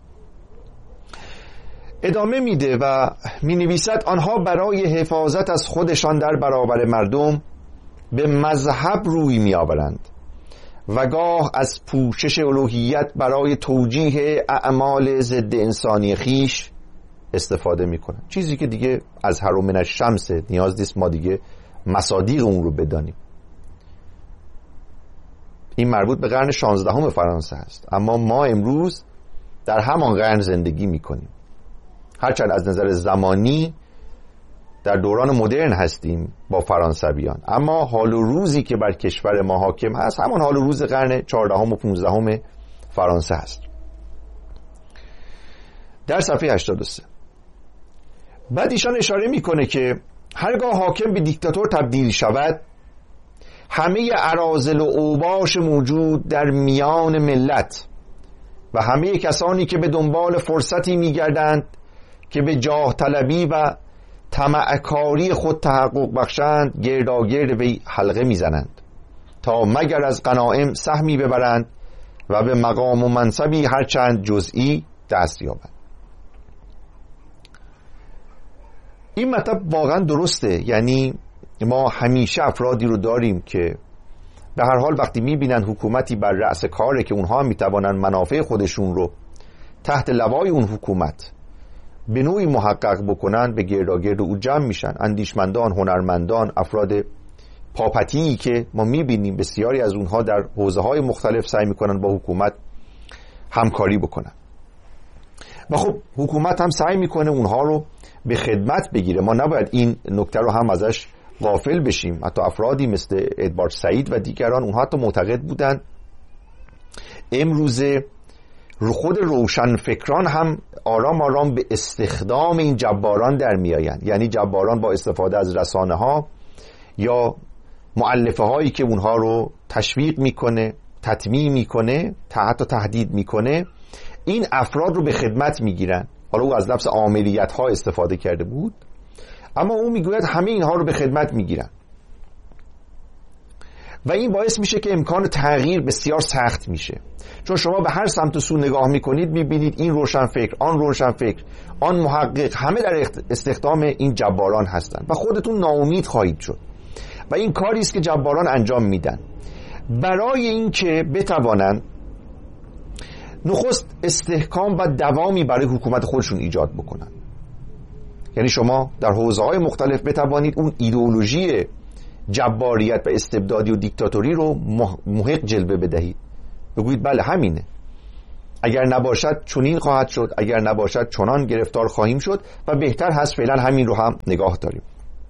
ادامه میده و می نویسد آنها برای حفاظت از خودشان در برابر مردم به مذهب روی می آورند و گاه از پوشش الوهیت برای توجیه اعمال ضد انسانی خیش استفاده می کنند. چیزی که دیگه از هر من الشمس نیاز نیست ما دیگه مصادیق اون رو بدانیم. این مربوط به قرن شانزدهم فرانسه است، اما ما امروز در همان قرن زندگی می کنیم. هرچند از نظر زمانی در دوران مدرن هستیم با فرانسویان، اما حال و روزی که بر کشور ما حاکم هست همان حال و روز قرن چهاردهم و پانزدهم فرانسه هست. در صفحه هشتاد و سه بعد ایشان اشاره میکنه که هرگاه حاکم به دیکتاتور تبدیل شود، همه اراذل و اوباش موجود در میان ملت و همه کسانی که به دنبال فرصتی میگردند که به جاه طلبی و طمعکاری خود تحقق بخشند گرداگرد وی حلقه میزنند تا مگر از غنایم سهمی ببرند و به مقام و منصبی هرچند جزئی دست یابند. این مطلب واقعا درسته. یعنی ما همیشه افرادی رو داریم که به هر حال وقتی میبینن حکومتی بر رأس کاره که اونها میتوانن منافع خودشون رو تحت لوای اون حکومت به نوعی محقق بکنن، به گرداگرد او جمع میشن. اندیشمندان، هنرمندان، افراد پاپتی که ما میبینیم بسیاری از اونها در حوزه های مختلف سعی میکنن با حکومت همکاری بکنن و خب حکومت هم سعی میکنه اونها رو به خدمت بگیره. ما نباید این نکته رو هم ازش غافل بشیم. حتی افرادی مثل ادوارد سعید و دیگران اونها حتی معتقد بودن امروزه خود روشن فکران هم آرام آرام به استخدام این جباران در می آیند. یعنی جباران با استفاده از رسانه ها یا مؤلفه هایی که اونها رو تشویق میکنه، تطمیع میکنه، حتی تهدید میکنه، این افراد رو به خدمت میگیرن. حالا او از لفظ عاملیت ها استفاده کرده بود، اما او میگوید همه اینها رو به خدمت میگیرن و این باعث میشه که امکان تغییر بسیار سخت میشه. چون شما به هر سمت و سو نگاه میکنید میبینید این روشنفکر، آن روشنفکر، آن محقق، همه در استخدام این جباران هستند و خودتون ناامید خواهید شد. و این کاری است که جباران انجام میدن برای اینکه بتوانند نخست استحکام و دوامی برای حکومت خودشون ایجاد بکنن. یعنی شما در حوزه‌های مختلف بتوانید اون ایدئولوژی جباریت و استبدادی و دیکتاتوری رو محق جلوه بدهید بگویید بله همینه، اگر نباشد چنین خواهد شد، اگر نباشد چنان گرفتار خواهیم شد و بهتر هست فعلا همین رو هم نگاه داریم.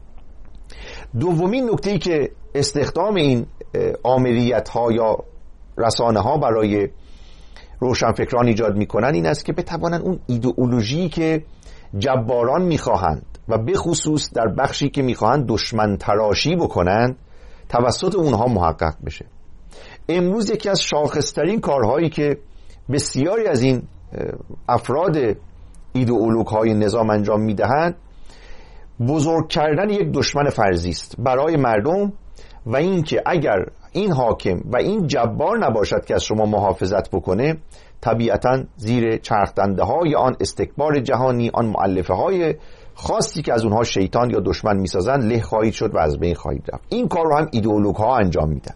دومین نکته‌ای که استخدام این آمریت ها یا رسانه ها برای روشنفکران ایجاد میکنن این است که بتوانند اون ایدئولوژی که جباران میخواهند و به خصوص در بخشی که میخواهند دشمن تراشی بکنند توسط اونها محقق بشه. امروز یکی از شاخصترین کارهایی که بسیاری از این افراد ایدئولوگ های نظام انجام میدهند بزرگ کردن یک دشمن فرضی است برای مردم و اینکه اگر این حاکم و این جبار نباشد که از شما محافظت بکنه، طبیعتا زیر چرخدنده های آن استکبار جهانی، آن مؤلفه های خاصی که از اونها شیطان یا دشمن میسازن له خواهید شد و از بین خواهید رفت. این کار رو هم ایدئولوگ ها انجام میدن.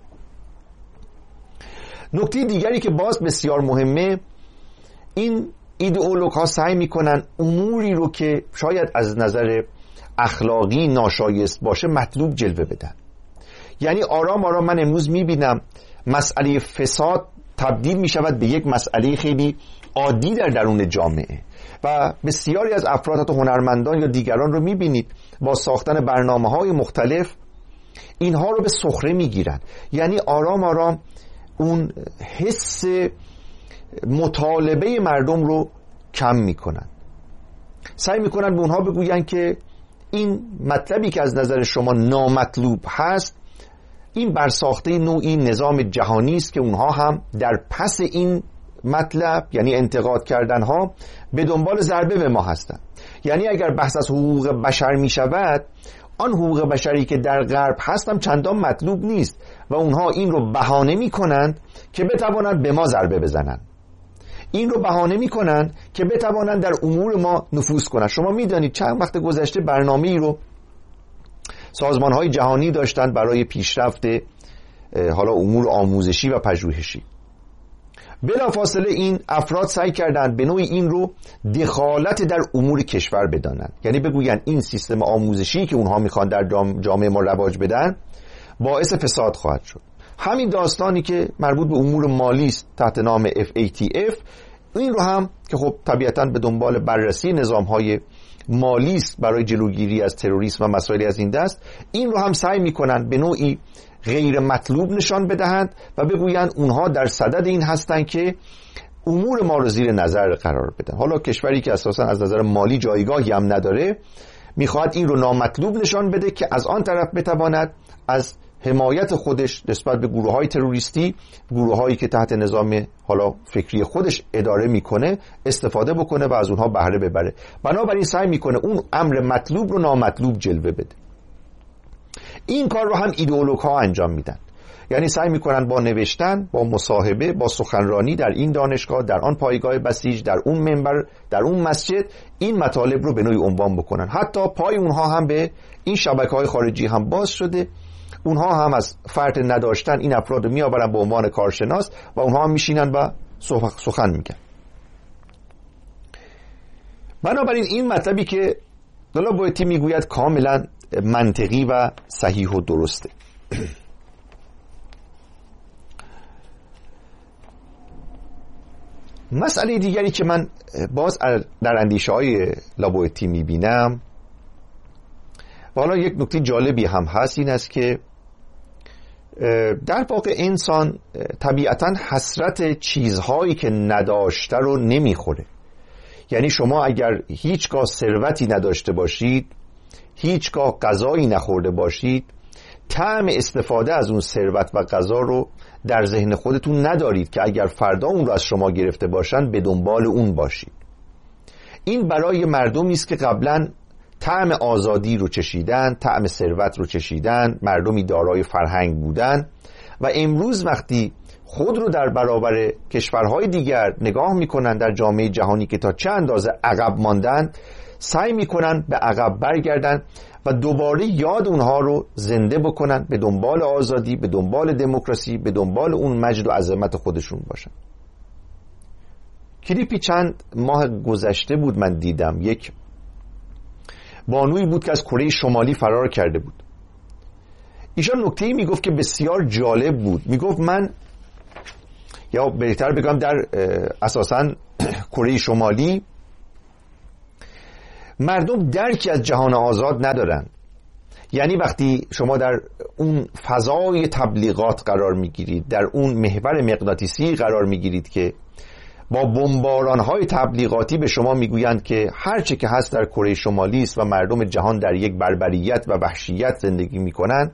نکته دیگری که باز بسیار مهمه، این ایدئولوگ ها سعی میکنن اموری رو که شاید از نظر اخلاقی ناشایست باشه مطلوب جلوه بدن. یعنی آرام آرام من امروز میبینم مسئله فساد تبدیل میشود به یک مسئله خیلی عادی در درون جامعه و بسیاری از افراد حتی هنرمندان یا دیگران رو میبینید با ساختن برنامه‌های مختلف اینها رو به سخره میگیرن. یعنی آرام آرام اون حس مطالبه مردم رو کم میکنن، سعی میکنن به اونها بگوین که این مطلبی که از نظر شما نامطلوب هست این برساخته نوعی نظام جهانی است که اونها هم در پس این مطلب یعنی انتقاد کردن ها به دنبال ضربه به ما هستند. یعنی اگر بحث از حقوق بشر می شود، آن حقوق بشری که در غرب هستم چندان مطلوب نیست و اونها این رو بهانه می کنند که بتوانند به ما ضربه بزنند، این رو بهانه می کنند که بتوانند در امور ما نفوذ کنند. شما می دانید چند وقت گذشته برنامه‌ای رو سازمان‌های جهانی داشتند برای پیشرفت حالا امور آموزشی و پژوهشی. بلافاصله این افراد سعی کردند به نوعی این رو دخالت در امور کشور بدانند، یعنی بگویند این سیستم آموزشی که اونها میخوان در جامعه ما رواج بدن باعث فساد خواهد شد. همین داستانی که مربوط به امور مالی است تحت نام اف ای تی اف، این رو هم که خب طبیعتاً به دنبال بررسی نظام‌های مالی است برای جلوگیری از تروریسم و مسائلی از این دست، این رو هم سعی میکنن به نوعی غیر مطلوب نشان بدهند و بگویند اونها در صدد این هستند که امور ما رو زیر نظر قرار بدن. حالا کشوری که اساسا از نظر مالی جایگاهی هم نداره میخواد این رو نامطلوب نشان بده که از آن طرف بتواند از حمایت خودش نسبت به گروه‌های تروریستی، گروه‌هایی که تحت نظام حالا فکری خودش اداره میکنه استفاده بکنه و از اونها بهره ببره. بنابراین سعی میکنه اون امر مطلوب رو نامطلوب جلوه بده. این کار رو هم ایدئولوگ ها انجام میدن، یعنی سعی میکنن با نوشتن، با مصاحبه، با سخنرانی در این دانشگاه، در آن پایگاه بسیج، در اون منبر، در اون مسجد این مطالب رو به نوعی عنوان بکنن. حتی پای اونها هم به این شبکه‌های خارجی هم باز شده، اونها هم از فرط نداشتن این افراد رو میآورن به عنوان کارشناس و اونها هم میشینن و سخن میگن. بنابراین این مطلبی که دولابویتی میگوید کاملا منطقی و صحیح و درسته. مسئله دیگری که من باز در اندیشه های لابویتی میبینم و حالا یک نکته جالبی هم هست، این است که در واقع انسان طبیعتاً حسرت چیزهایی که نداشته رو نمیخوره. یعنی شما اگر هیچگاه ثروتی نداشته باشید، هیچگاه غذایی نخورده باشید، طعم استفاده از اون ثروت و غذا رو در ذهن خودتون ندارید که اگر فردا اون رو از شما گرفته باشن به دنبال اون باشید. این برای مردمی است که قبلا طعم آزادی رو چشیدن، طعم ثروت رو چشیدن، مردمی دارای فرهنگ بودن و امروز وقتی خود رو در برابر کشورهای دیگر نگاه میکنن در جامعه جهانی که تا چه اندازه عقب ماندن، سعی میکنن به عقب برگردن و دوباره یاد اونها رو زنده بکنن، به دنبال آزادی، به دنبال دموکراسی، به دنبال اون مجد و عظمت خودشون باشن. کلیپی چند ماه گذشته بود من دیدم، یک بانویی بود که از کره شمالی فرار کرده بود. ایشان نکته‌ای میگفت که بسیار جالب بود. میگفت من یا بهتر بگم در اساساً کره شمالی مردم درکی از جهان آزاد ندارن. یعنی وقتی شما در اون فضای تبلیغات قرار میگیرید، در اون محور مغناطیسی قرار میگیرید که با بمباران‌های تبلیغاتی به شما میگویند که هر چه که هست در کره شمالی است و مردم جهان در یک بربریت و وحشیت زندگی میکنن،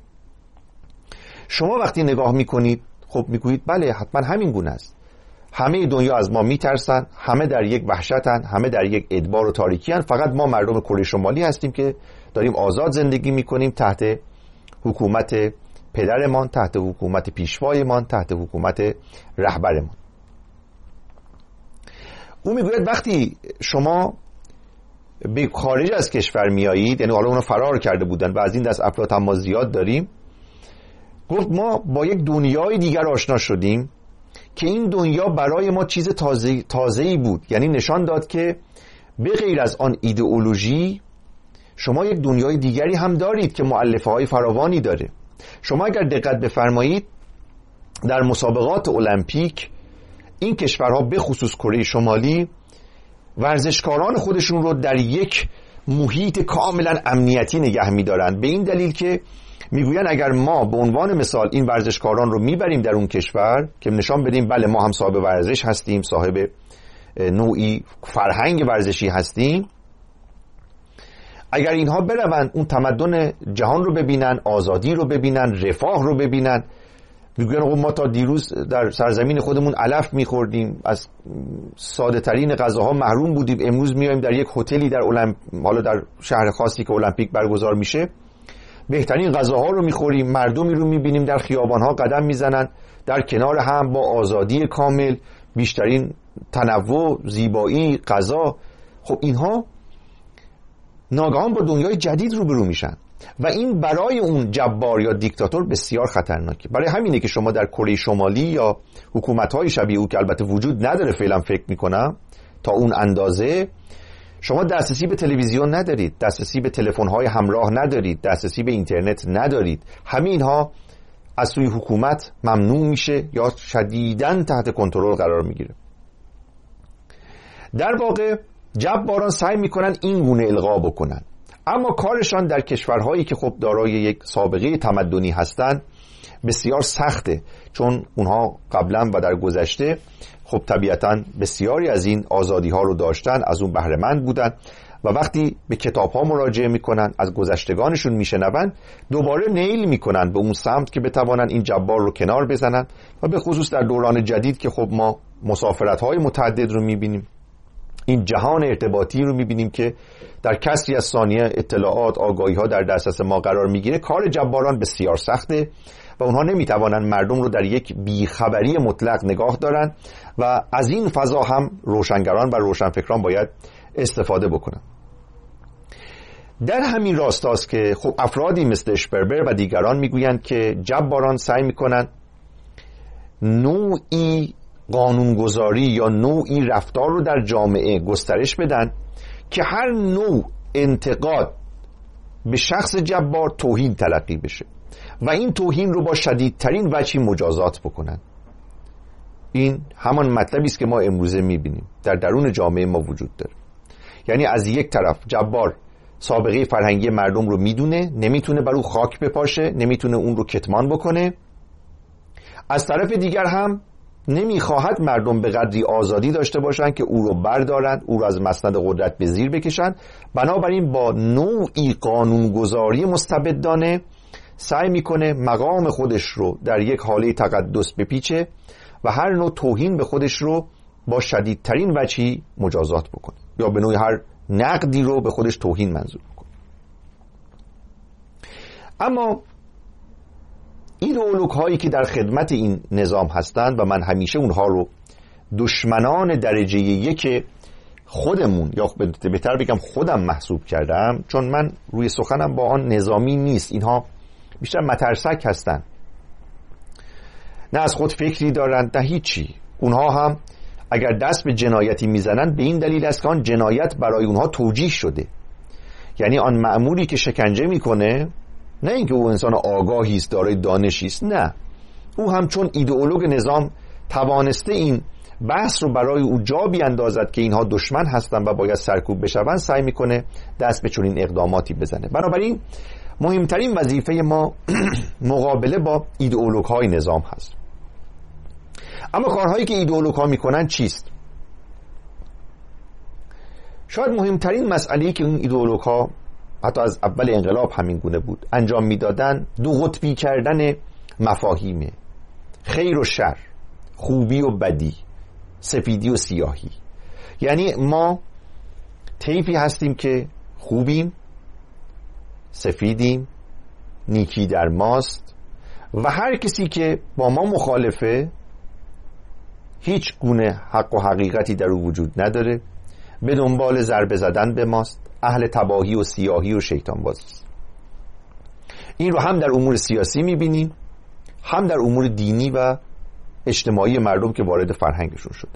شما وقتی نگاه میکنید خب میگویید بله حتما همین گونه است، همه دنیا از ما میترسن، همه در یک وحشتن، همه در یک ادبار و تاریکی هن، فقط ما مردم کره شمالی هستیم که داریم آزاد زندگی میکنیم تحت حکومت پدرمان، تحت حکومت پیشوایمان، تحت حکومت رهبرمان. او میگوید وقتی شما به خارج از کشور میایید، یعنی حالا اونا فرار کرده بودن و از این دست افراد هم ما زیاد داریم، گفت ما با یک دنیای دیگر آشنا شدیم که این دنیا برای ما چیز تازه تازه‌ای بود. یعنی نشان داد که به غیر از آن ایدئولوژی شما یک دنیای دیگری هم دارید که مؤلفه های فراوانی داره. شما اگر دقت بفرمایید در مسابقات المپیک این کشورها به خصوص کره شمالی ورزشکاران خودشون رو در یک محیط کاملا امنیتی نگه می‌دارن، به این دلیل که میگوین اگر ما به عنوان مثال این ورزشکاران رو میبریم در اون کشور که نشان بدیم بله ما هم صاحب ورزش هستیم، صاحب نوعی فرهنگ ورزشی هستیم، اگر اینها بروند اون تمدن جهان رو ببینن، آزادی رو ببینن، رفاه رو ببینن، میگوین ما تا دیروز در سرزمین خودمون علف میخوردیم، از ساده ترین غذاها محروم بودیم، امروز میایم در یک هتلی در المپ... حالا در شهر خاصی که المپیک برگزار میشه بهترین غذاها رو میخوریم، مردمی رو میبینیم در خیابانها قدم میزنن در کنار هم با آزادی کامل، بیشترین تنوع، زیبایی، غذا. خب اینها ناگهان با دنیای جدید روبرو میشن و این برای اون جبار یا دیکتاتور بسیار خطرناکه. برای همینه که شما در کره شمالی یا حکومت‌های شبیه او که البته وجود نداره فعلا فکر میکنم تا اون اندازه، شما دسترسی به تلویزیون ندارید، دسترسی به تلفن‌های همراه ندارید، دسترسی به اینترنت ندارید. همه اینها از سوی حکومت ممنوع میشه یا شدیداً تحت کنترل قرار میگیره. در واقع جباران سعی میکنن این گونه القا بکنن، اما کارشان در کشورهایی که خب دارای یک سابقه تمدنی هستند بسیار سخته، چون اونها قبلا و در گذشته خب طبیعتاً بسیاری از این آزادی ها رو داشتن، از اون بهره مند بودن و وقتی به کتاب ها مراجعه میکنن، از گذشتگانشون میشنون، دوباره نیل میکنن به اون سمت که بتوانن این جبار رو کنار بزنن و به خصوص در دوران جدید که خب ما مسافرت های متعدد رو میبینیم، این جهان ارتباطی رو میبینیم که در کسری از ثانیه اطلاعات، آگاهی ها در دسترس ما قرار میگیره. کار جباران بسیار سخته و اونها نمیتوانن مردم رو در یک بیخبری مطلق نگاه دارن و از این فضا هم روشنگران و روشنفکران باید استفاده بکنن. در همین راستاست که خب افرادی مثل اشپربر و دیگران میگویند که جباران سعی میکنن نوعی قانونگذاری یا نوعی رفتار رو در جامعه گسترش بدن که هر نوع انتقاد به شخص جبار توهین تلقی بشه و این توهین رو با شدیدترین وجهی مجازات بکنن. این همان مطلبی است که ما امروزه میبینیم در درون جامعه ما وجود داره. یعنی از یک طرف جبار سابقه فرهنگی مردم رو میدونه، نمیتونه بر او خاک بپاشه، نمیتونه اون رو کتمان بکنه، از طرف دیگر هم نمیخواهد مردم به قدری آزادی داشته باشن که او رو بردارن، او رو از مسند قدرت به زیر بکشن. بنابراین با نوعی قانونگذاری مستبدانه سعی میکنه مقام خودش رو در یک حاله تقدس بپیچه و هر نوع توهین به خودش رو با شدیدترین وجهی مجازات بکنه یا به نوعی هر نقدی رو به خودش توهین منظور بکنه. اما ایدئولوگ هایی که در خدمت این نظام هستند و من همیشه اونها رو دشمنان درجه یک خودمون یا بهتر بگم خودم محسوب کردم، چون من روی سخنم با آن نظامی نیست، اینها بیشتر مترسک هستن، نه از خود فکری دارند نه هیچی. اونها هم اگر دست به جنایتی میزنن به این دلیل است که آن جنایت برای اونها توجیه شده. یعنی آن مأموری که شکنجه میکنه نه اینکه او انسان آگاهی است، دارای دانشی است، نه، او هم چون ایدئولوگ نظام توانسته این بحث رو برای او جا بیاندازد که اینها دشمن هستند و باید سرکوب بشوند، سعی میکنه دست به چنین اقداماتی بزنه. بنابراین مهمترین وظیفه ما مقابله با ایدئولوژی های نظام هست. اما کارهایی که ایدئولوژی ها میکنن چیست؟ شاید مهمترین مسئله‌ای که این ایدئولوژی ها حتی از اول انقلاب همین گونه بود انجام میدادن، دو قطبی کردن مفاهیم خیر و شر، خوبی و بدی، سفیدی و سیاهی. یعنی ما طیفی هستیم که خوبیم، سفیدیم، نیکی در ماست و هر کسی که با ما مخالفه هیچ گونه حق و حقیقتی در او وجود نداره، به دنبال ضربه زدن به ماست، اهل تباهی و سیاهی و شیطان بازی است. این رو هم در امور سیاسی میبینیم، هم در امور دینی و اجتماعی مردم که وارد فرهنگشون شده.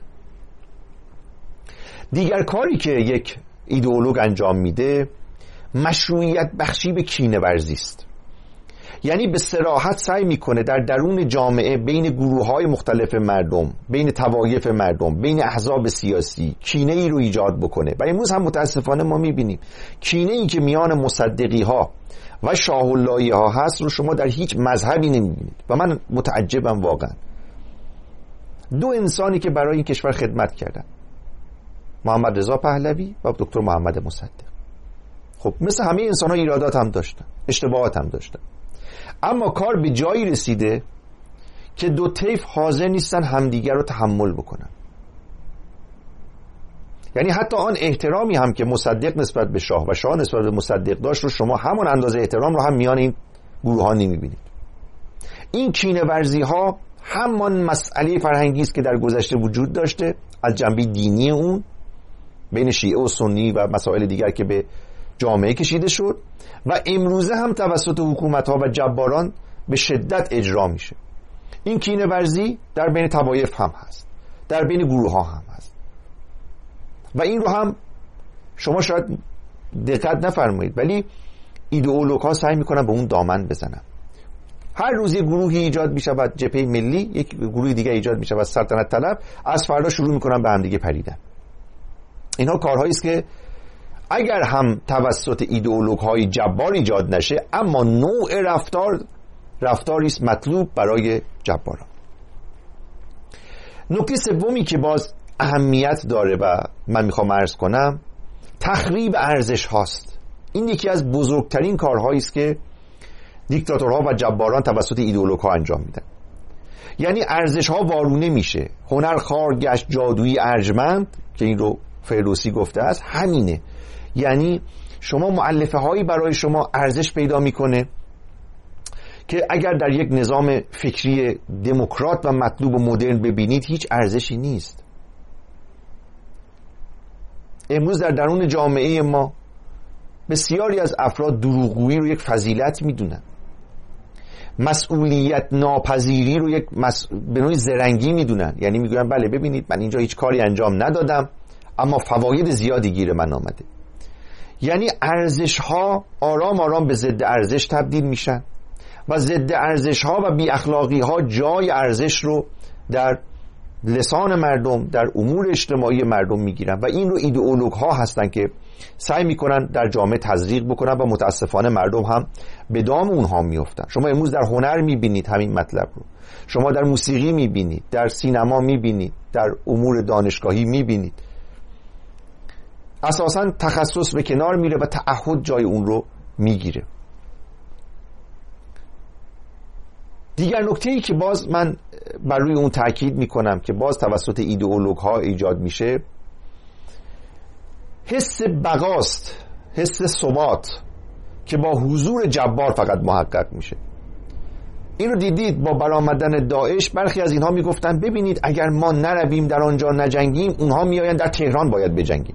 دیگر کاری که یک ایدئولوژ انجام میده مشروعیت بخشی به کینه ورزی است. یعنی به صراحت سعی میکنه در درون جامعه بین گروه‌های مختلف مردم، بین طوایف مردم، بین احزاب سیاسی کینه ای رو ایجاد بکنه. و امروز هم متاسفانه ما میبینیم کینه ای که میان مصدقی ها و شاه اللهی ها هست رو شما در هیچ مذهبی نمیبینید و من متعجبم واقعا. دو انسانی که برای این کشور خدمت کردن، محمد رضا پهلوی و دکتر محمد مصدق، خب مثل همه انسان ها ایرادات هم داشتن، اشتباهات هم داشتن، اما کار به جایی رسیده که دو طیف حاضر نیستن همدیگر رو تحمل بکنن. یعنی حتی آن احترامی هم که مصدق نسبت به شاه و شاه نسبت به مصدق داشت رو شما همون اندازه احترام رو هم میان این گروه ها نمیبینید. این کینه ورزی ها همان مسئله فرهنگی است که در گذشته وجود داشته، از جنبه دینی اون بین شیعه و سنی و مسائل دیگر که به جامعه کشیده شد و امروزه هم توسط حکومت ها و جباران به شدت اجرا میشه. این کینه ورزی در بین طوایف هم هست، در بین گروه ها هم هست و این رو هم شما شاید دقت نفرمایید ولی ایدئولوژ ها سعی میکنن به اون دامن بزنن. هر روز یک گروهی ایجاد میشود، جبهه ملی، یک گروه دیگه ایجاد میشود سلطنت طلب، از فردا شروع میکنن به هم دیگه پریدن. اینها کارهایی است که اگر هم توسط ایدئولوژ های جبار ایجاد نشه، اما نوع رفتار رفتاری است مطلوب برای جباران. نکته سومی که باز اهمیت داره و من میخوام عرض کنم، تخریب ارزش هاست. این یکی از بزرگترین کارهایی است که دیکتاتورها و جباران توسط ایدئولوژ ها انجام میدن. یعنی ارزش ها وارونه میشه، هنر خوار گشت جادویی ارجمند که این رو فردوسی گفته است، همینه. یعنی شما مؤلفه هایی برای شما ارزش پیدا میکنه که اگر در یک نظام فکری دموکرات و مطلوب و مدرن ببینید هیچ ارزشی نیست. امروز در درون جامعه ما بسیاری از افراد دروغگویی رو یک فضیلت میدونن، مسئولیت ناپذیری رو یک مس... به نوعی زرنگی میدونن. یعنی میگن بله ببینید من اینجا هیچ کاری انجام ندادم اما فواید زیادی گیر من آمده. یعنی ارزش ها آرام آرام به ضد ارزش تبدیل میشن و ضد ارزش ها و بی اخلاقی ها جای ارزش رو در لسان مردم، در امور اجتماعی مردم میگیرن و این رو ایدئولوژ ها هستن که سعی میکنن در جامعه تزریق بکنن و متاسفانه مردم هم به دام اونها میافتن. شما امروز در هنر میبینید همین مطلب رو، شما در موسیقی میبینید، در سینما میبینید، در امور دانشگاهی میبینید. اساساً تخصص به کنار میره و تعهد جای اون رو میگیره. دیگر نکته‌ای که باز من بر روی اون تاکید میکنم که باز توسط ایدئولوژ ها ایجاد میشه، حس بقاست، حس ثبات که با حضور جبار فقط محقق میشه. این رو دیدید با برآمدن داعش، برخی از اینها میگفتن ببینید اگر ما نرویم در آنجا نجنگیم، اونها میآیند در تهران باید بجنگیم.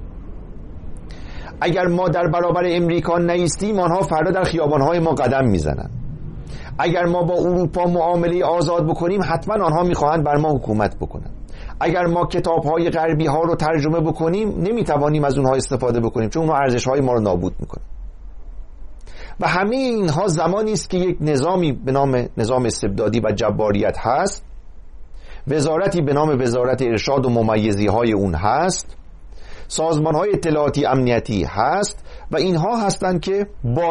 اگر ما در برابر امریکا نیستیم، آنها فردا در خیابانهای ما قدم میزنن. اگر ما با اروپا معامله آزاد بکنیم، حتما آنها میخواهند بر ما حکومت بکنن. اگر ما کتاب‌های غربی ها رو ترجمه بکنیم، نمیتوانیم از اونها استفاده بکنیم چون اونها ارزش‌های ما رو نابود میکنن. و همه اینها زمانی است که یک نظامی به نام نظام استبدادی و جباریت هست وزارتی به نام وزارت ارشاد و ممیزی های اون هست، سازمان های اطلاعاتی امنیتی هست و اینها هستند که با